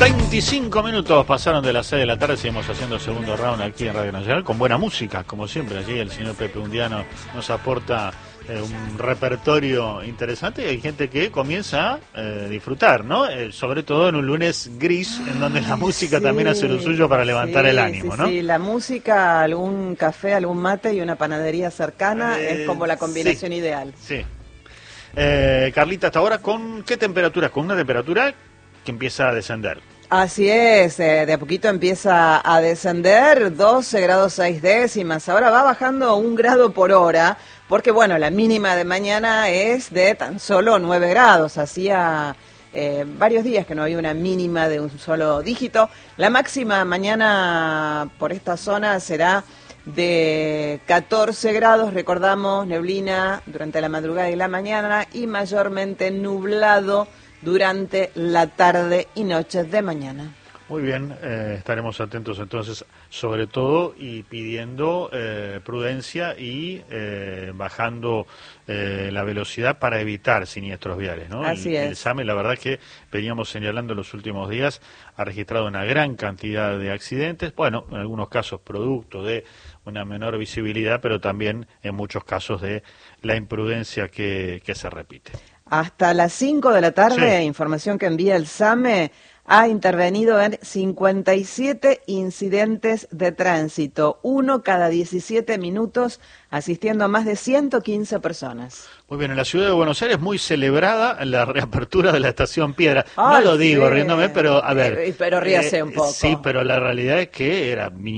25 minutos pasaron de las 6 de la tarde, seguimos haciendo el segundo round aquí en Radio Nacional con buena música, como siempre. Allí el señor Pepe Undiano nos aporta un repertorio interesante y hay gente que comienza a disfrutar, ¿no? Sobre todo en un lunes gris, en donde la música también hace lo suyo para levantar el ánimo, ¿no? Sí, la música, algún café, algún mate y una panadería cercana es como la combinación ideal. Sí. Carlita, hasta ahora, ¿con qué temperaturas? Con una temperatura que empieza a descender. Así es, de a poquito empieza a descender, 12 grados 6 décimas, ahora va bajando 1 grado por hora, porque bueno, la mínima de mañana es de tan solo 9 grados, hacía varios días que no había una mínima de un solo dígito. La máxima mañana por esta zona será de 14 grados, recordamos, neblina durante la madrugada y la mañana y mayormente nublado durante la tarde y noche de mañana. Muy bien, estaremos atentos entonces, sobre todo, y pidiendo prudencia y bajando la velocidad para evitar siniestros viales, ¿no? Así es. El SAME, la verdad que veníamos señalando en los últimos días, ha registrado una gran cantidad de accidentes, bueno, en algunos casos producto de una menor visibilidad, pero también en muchos casos de la imprudencia que se repite. Hasta las 5 de la tarde, Sí. información que envía el SAME, ha intervenido en 57 incidentes de tránsito, uno cada 17 minutos, asistiendo a más de 115 personas. Muy bien, en la ciudad de Buenos Aires muy celebrada la reapertura de la estación Piedra. No lo digo riéndome, pero a ver. Pero ríase un poco. Sí, pero la realidad es que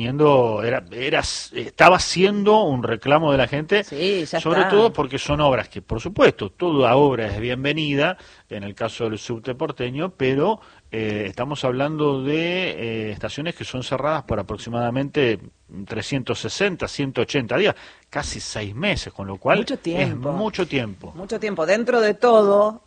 estaba siendo un reclamo de la gente, Sí, ya sobre está. todo porque son obras que, por supuesto, toda obra es bienvenida, en el caso del subte porteño, pero estamos hablando de estaciones que son cerradas por aproximadamente 360, 180 días, casi 6 meses, con lo cual Mucho tiempo. es mucho tiempo. Mucho tiempo. Dentro de todo,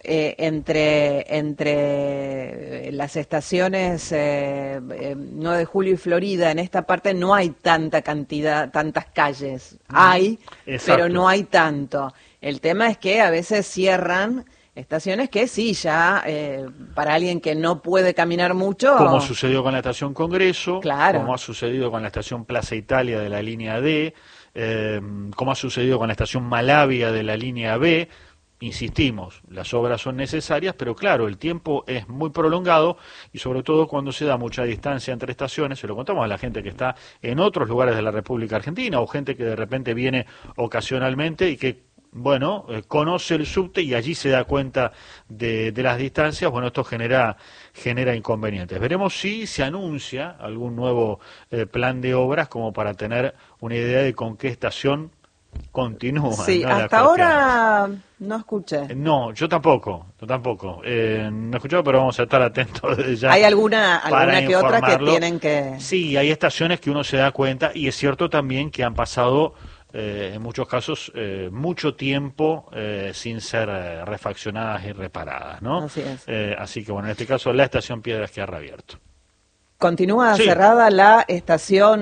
entre las estaciones 9 de Julio y Florida, en esta parte no hay tanta cantidad, tantas calles. Hay, Exacto. pero no hay tanto. El tema es que a veces cierran estaciones que sí, ya para alguien que no puede caminar mucho. Como sucedió con la estación Congreso, Claro. como ha sucedido con la estación Plaza Italia de la línea D, como ha sucedido con la estación Malavia de la línea B. Insistimos, las obras son necesarias, pero claro, el tiempo es muy prolongado y sobre todo cuando se da mucha distancia entre estaciones, se lo contamos a la gente que está en otros lugares de la República Argentina o gente que de repente viene ocasionalmente y que bueno, conoce el subte y allí se da cuenta de las distancias. Bueno, esto genera inconvenientes. Veremos si se anuncia algún nuevo plan de obras como para tener una idea de con qué estación continúa. Sí, ¿no? hasta ahora no escuché. No, yo tampoco. No he escuchado, pero vamos a estar atentos desde ya. Hay alguna para que otra que informarlo. tienen que... Sí, hay estaciones que uno se da cuenta y es cierto también que han pasado en muchos casos mucho tiempo sin ser refaccionadas y reparadas, ¿no? Así es. Así que bueno, en este caso la estación Piedras queda reabierto. Continúa Sí. cerrada la estación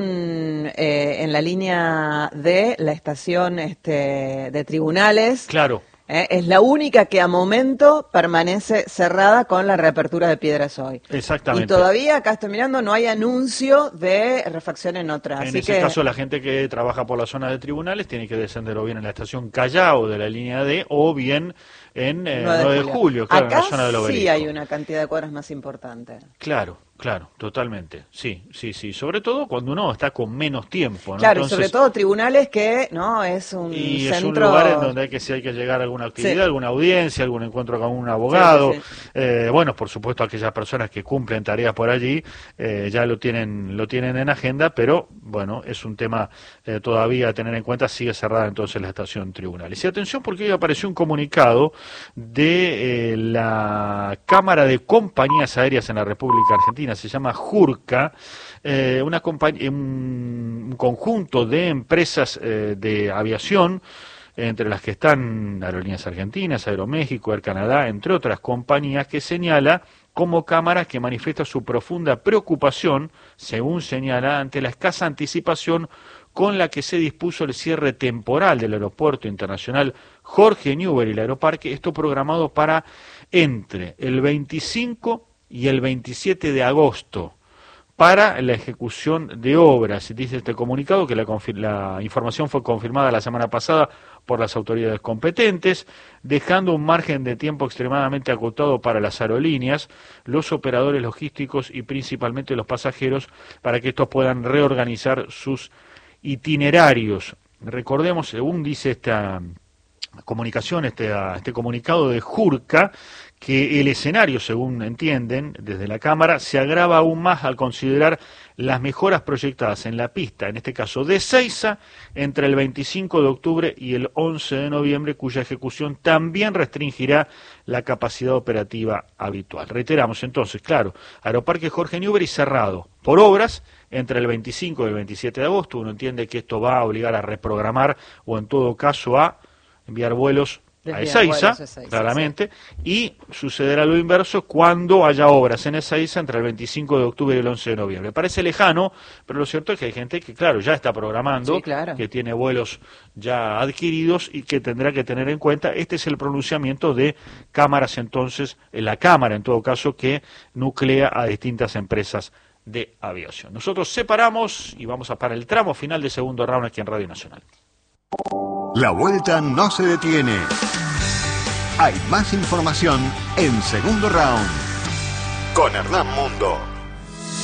en la línea D, la estación de tribunales. Claro. Es la única que a momento permanece cerrada con la reapertura de Piedras hoy. Exactamente. Y todavía, acá estoy mirando, no hay anuncio de refacción en otra. En Así ese que caso, la gente que trabaja por la zona de tribunales tiene que descender o bien en la estación Callao de la línea D o bien en 9 de julio, claro, acá en la zona del Obelisco. sí hay una cantidad de cuadras más importante. Claro, totalmente. Sí. Sobre todo cuando uno está con menos tiempo, ¿no? Claro, Entonces, y sobre todo tribunales que no es un y centro... es un lugar en donde si hay que llegar a alguna actividad, Sí. alguna audiencia, algún encuentro con un abogado. Sí. Bueno, por supuesto, aquellas personas que cumplen tareas por allí ya lo tienen en agenda, pero bueno, es un tema todavía a tener en cuenta. Sigue cerrada entonces la estación tribunales. Y atención, porque hoy apareció un comunicado de la Cámara de Compañías Aéreas en la República Argentina, se llama JURCA, un conjunto de empresas de aviación, entre las que están Aerolíneas Argentinas, Aeroméxico, Air Canadá, entre otras compañías, que señala como Cámara que manifiesta su profunda preocupación, según señala, ante la escasa anticipación con la que se dispuso el cierre temporal del Aeropuerto Internacional Jorge Newbery, el Aeroparque, esto programado para entre el 25 y el 27 de agosto para la ejecución de obras. Dice este comunicado que la información fue confirmada la semana pasada por las autoridades competentes, dejando un margen de tiempo extremadamente acotado para las aerolíneas, los operadores logísticos y principalmente los pasajeros para que estos puedan reorganizar sus itinerarios. Recordemos, según dice esta comunicación, este comunicado de Jurca, que el escenario, según entienden desde la Cámara, se agrava aún más al considerar las mejoras proyectadas en la pista, en este caso de Ezeiza, entre el 25 de octubre y el 11 de noviembre, cuya ejecución también restringirá la capacidad operativa habitual. Reiteramos entonces, claro, Aeroparque Jorge Newbery cerrado por obras entre el 25 y el 27 de agosto. Uno entiende que esto va a obligar a reprogramar o en todo caso a enviar vuelos a Ezeiza, claramente, sí. Y sucederá lo inverso cuando haya obras en Ezeiza entre el 25 de octubre y el 11 de noviembre. Parece lejano, pero lo cierto es que hay gente que, claro, ya está programando, sí, claro, que tiene vuelos ya adquiridos y que tendrá que tener en cuenta. Este es el pronunciamiento de cámaras, entonces, la Cámara, en todo caso, que nuclea a distintas empresas de aviación. Nosotros separamos y vamos a para el tramo final de segundo round aquí en Radio Nacional. La vuelta no se detiene. Hay más información en Segundo Round con Hernán Mundo.